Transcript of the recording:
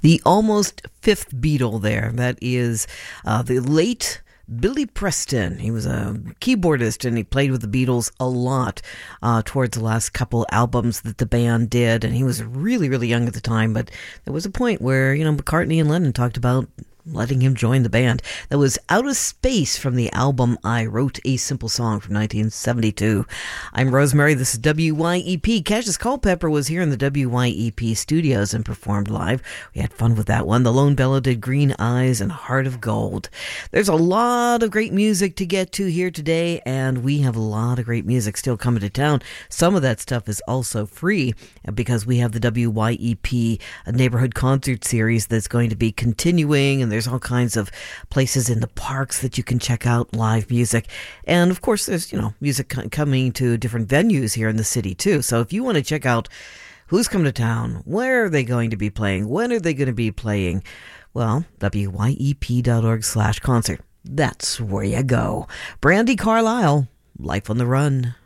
The almost fifth Beatle there. That is the late Billy Preston. He was a keyboardist and he played with the Beatles a lot towards the last couple albums that the band did. And he was really, really young at the time. But there was a point where, McCartney and Lennon talked about letting him join the band. That was Out of Space from the album I Wrote a Simple Song from 1972. I'm Rosemary. This is WYEP. Cassius Culpepper was here in the WYEP studios and performed live. We had fun with that one. The Lone Bellow did Green Eyes and Heart of Gold. There's a lot of great music to get to here today, and we have a lot of great music still coming to town. Some of that stuff is also free because we have the WYEP Neighborhood Concert Series that's going to be continuing, and there's all kinds of places in the parks that you can check out live music. And of course, there's, music coming to different venues here in the city too. So if you want to check out who's coming to town, where are they going to be playing, when are they going to be playing, well, wyep.org/concert. That's where you go. Brandi Carlile, Life on the Run.